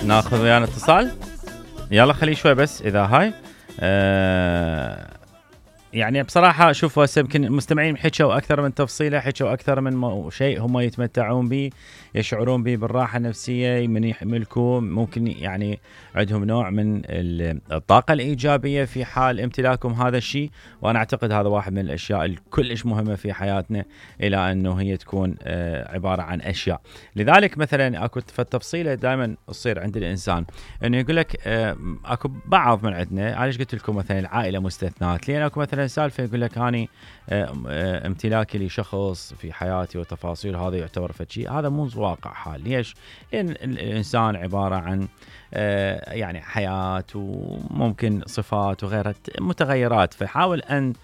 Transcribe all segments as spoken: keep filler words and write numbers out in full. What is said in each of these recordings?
ناخذ ويانا اتصال. يلا خليه شوي بس اذا هاي آه يعني بصراحة شوفوا هسه يمكن المستمعين حكوا أكثر من تفصيلة، حكوا أكثر من شيء هم يتمتعون به، يشعرون به بالراحة النفسية من يحملكم، ممكن يعني عندهم نوع من الطاقة الإيجابية في حال امتلاكهم هذا الشيء. وأنا أعتقد هذا واحد من الأشياء الكلش مهمة في حياتنا، إلى أنه هي تكون عبارة عن أشياء. لذلك مثلا أكو التفصيلة دائما تصير عند الإنسان أنه يقول لك أكو بعض من عندنا، علاش قلت لكم مثلا العائلة مستثنات، لأن أكو مثلا سالفة يقول لك هاني امتلاكي لشخص في حياتي وتفاصيل هذا يعتبر فشي، هذا مو واقع حال. ليش؟ لأن الإنسان عبارة عن يعني حياة وممكن صفات وغيرها متغيرات، فحاول أن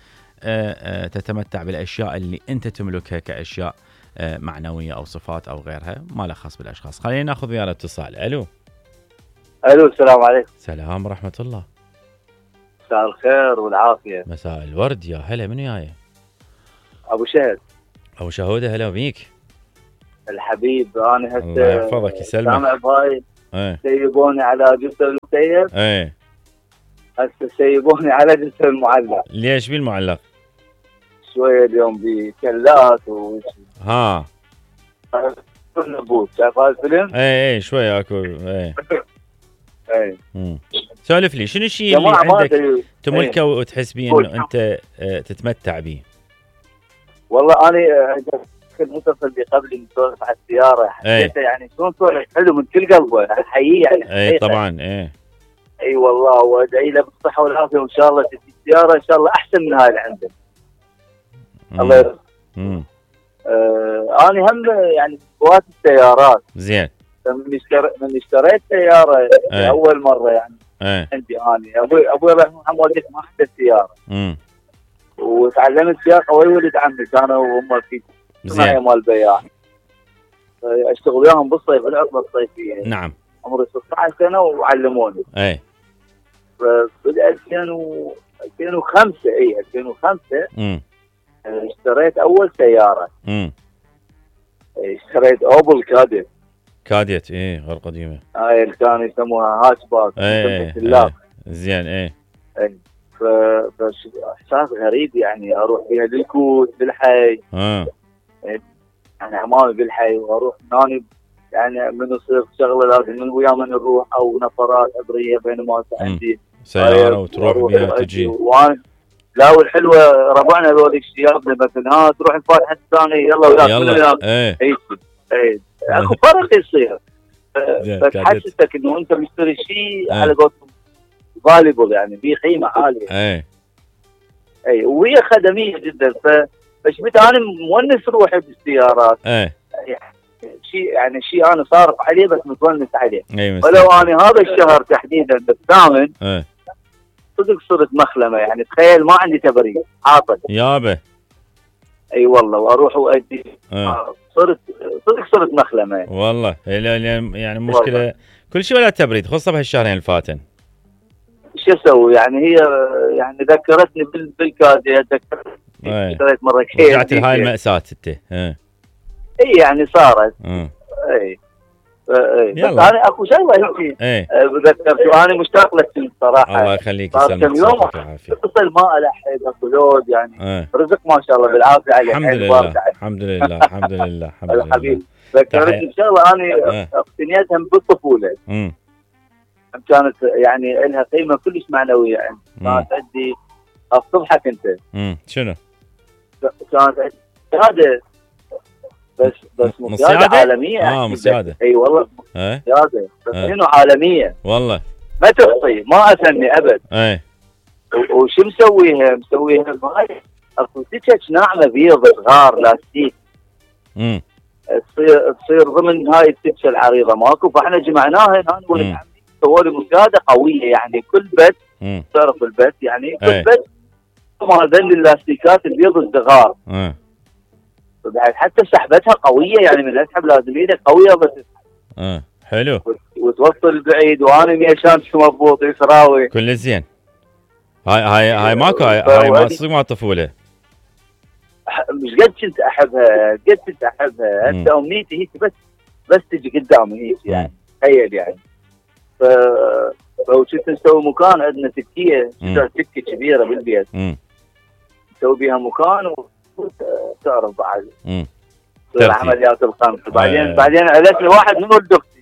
تتمتع بالأشياء اللي أنت تملكها كأشياء معنوية أو صفات أو غيرها، ما له خاص بالأشخاص. خلينا نأخذ ويانا اتصال. ألو. ألو السلام عليكم. سلام ورحمة الله. مساء الخير والعافية. مساء الورد، يا هلا. من وياي؟ أبو شهد. أبو شهودة، هلا بيك الحبيب. أنا هسه الله يحفظك يسلمك. سامع بهاي ايه سيبوني على جثة المسيب. ايه هسه سيبوني على جثة المعلق. ليش بالمعلق؟ شوية اليوم بكلات و ها نبوت. شايف هذا الفيلم؟ ايه ايه شوية اكو ايه ايه امم سولف لي شنو الشيء اللي عندك تملكه ايه. وتحس بيه انه انت اه تتمتع به؟ والله انا كنت متصل بي قبل نسولف على السيارة، حسيته يعني شلون سولف حلو من كل قلبه، احييه يعني. ايه طبعا ايه اي والله، وادعي له بالصحة والعافية، وان شاء الله تجي السيارة ان شاء الله احسن من هاي اللي عنده. الله يرضى. امم آه انا هم يعني هواة السيارات. زين. من اشتريت من اشتريت سيارة ايه. اول مرة يعني ايه. عندي انا ابوي ابوي الله يرحمه والديك ما عنده سيارة. امم وتعلمت سياقة ويا ولد عمي، كانوا هم في صناعة مال بياع، اشتغل وياهم بالصيف العطلة الصيفية. نعم. عمري ستة عشر سنة وعلموني. ايه. فبدأ ألفين وخمسة اي ألفين وخمسة امم اشتريت اول سيارة. امم اشتريت اوبل كاديت. كاديت ايه غير قديمة. هاي اللي كانوا يسموها هاتشباك. ايه ايه زين. ايه ايه ف احساس غريب يعني، اروح بها للكوت بالحي. اه يعني امامي بالحي، واروح هناني يعني من يصير شغله لازم من ويا من نروح او نفرات ابريه، بينما عندي سياره وتروح بها تجي. وانا لا والحلوه ربعنا ذول الشياب مثلا، ها تروح الفاتحه الثانيه يلا وياك يلا ايه اي اي اكو فرق يصير. فتحسسك انه انت مشتري شيء على قولتهم فاليبل، يعني في قيمه عاليه. اي اي وهي خدميه جدا. ف فشبت انا مونس روحي بالسيارات. ايه شيء يعني شيء انا صارف عليه بس متونس عليه. اي ولو انا هذا الشهر تحديدا بالثامن ايه صدق صرت مخلمه، يعني تخيل ما عندي تبريد عاطل يابا. اي والله، واروح وادي اه. صرت صدق صرت مخلمه يعني. والله يعني مشكله والله. كل شيء ولا تبريد، خاصه بهالشهرين الفاتن. شو اسوي يعني؟ هي يعني ذكرتني بالكادي، ذكرتني اشتريت مره كيس، رجعت لهاي المأساة انت. اه اي يعني صارت. اه اي اي بس انا اكو شغله هيك ايه ذكرت، وانا مشتاق لك صراحه. الله يخليك يسلمك صحتك العافيه. اتصل ما الحق اكو لود يعني. اه. رزق ما شاء الله بالعافيه عليك. الحمد لله الحمد لله الحمد لله الحمد لله. الحبيب ذكرتني بشغله انا اقتنيتها بالطفوله. امم كانت يعني لها قيمه كلش معنويه عندي. كانت عندي الصبحك انت. امم شنو؟ كانت عندي سياده، بس بس مسيادة عالميه. اه مسيادة. اي والله مسيادة بس هنا عالميه والله ما تخطي، ما اسمي ابد. اي وشو مسويها؟ مسويها هاي اكو سكك ناعمه بيض صغار لاستيك. امم تصير تصير ضمن هاي السكه العريضه ماكو، فاحنا جمعناها انا ولد عمي سووا لي مسياده قويه، يعني كل بيت تعرف البيت يعني كل ايه. بيت ما هذول اللاستيكات البيض الصغار. اه بعد حتى سحبتها قويه، يعني من اسحب لازم ايدك قويه بس. اه حلو. وتوصل بعيد، وانا ميشان شو مضبوط يسراوي كل زين. هاي هاي هاي ماكو هاي, هاي ما تصير مع الطفوله. مش قد كنت احبها، قد كنت احبها. هسه امنيتي هيك بس بس تجي قدامي هيك يعني. تخيل يعني ف فكنت نسوي مكان عندنا تكيه تكه كبيره بالبيت نسوي بيها مكان وتعرف بعد عمليات الخمس. بعدين بعدين عرفت واحد من ولد اختي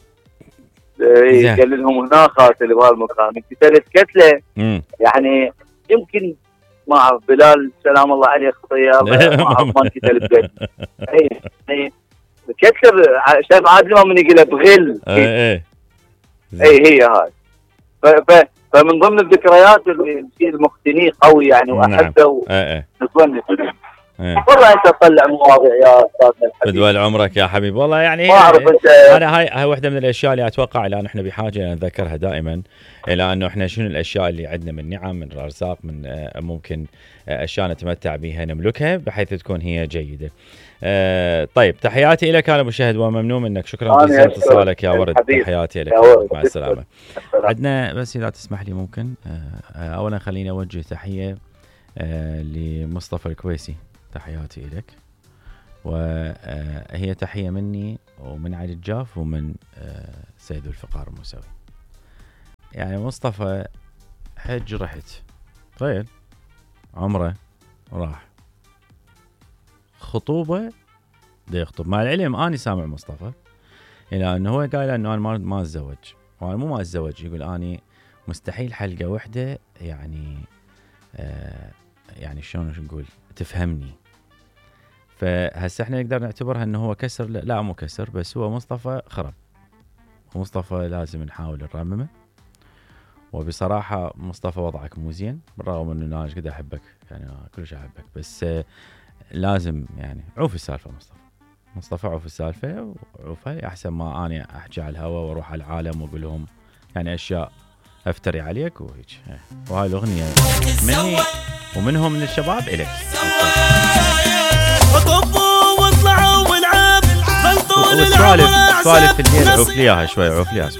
قال لهم هناك قاتل بهالمكان انقتلت قتله يعني يمكن ما اعرف بلال سلام الله عليه خطيه ما اعرف ما انقتل بقتل اي اي كتر شايف عادل ما من يقول بغل اي اي هي هاي. فمن ضمن الذكريات اللي المختني قوي يعني واحبه ونتونس والله انت تطلع مواضيع يا استاذنا الحبيب بدول عمرك يا حبيب والله يعني انت انا هاي هاي واحده من الاشياء اللي اتوقع الى نحن بحاجه نذكرها دائما الى انه احنا شنو الاشياء اللي عندنا من نعم من ارزاق من ممكن اشياء نتمتع بها نملكها بحيث تكون هي جيده. أه طيب تحياتي لك انا مشاهد وممنون منك شكرا جزيلا اتصالك يا ورد تحياتي لك مع السلامه. عندنا بس اذا تسمح لي ممكن أه اولا خليني اوجه تحيه أه لمصطفى الكويسي تحياتي لك وهي تحيه مني ومن علي الجاف ومن أه سيد الفقار الموسوي. يعني مصطفى حج رحت تخيل عمره راح خطوبه دا يخطب مع العلم اني سامع مصطفى الى انه هو قال انه انا ما ما اتزوج وانا مو ما اتزوج يقول اني مستحيل حلقه وحده يعني آه يعني شلون نقول تفهمني. فهسه احنا نقدر نعتبرها انه هو كسر لا مو كسر بس هو مصطفى خرب ومصطفى لازم نحاول نرممه. وبصراحه مصطفى وضعك مو زين بالرغم انه انا قد احبك يعني كلش احبك بس آه لازم يعني عوف السالفه مصطفى مصطفى عوف السالفه وعوفها احسن ما اني احكي على الهواء واروح على العالم واقول لهم يعني اشياء افتري عليك وهيك. وهاي الاغنيه مني ومنهم من الشباب الك والسوالف سوالف الليل عوف لي اياها شوي عوف لي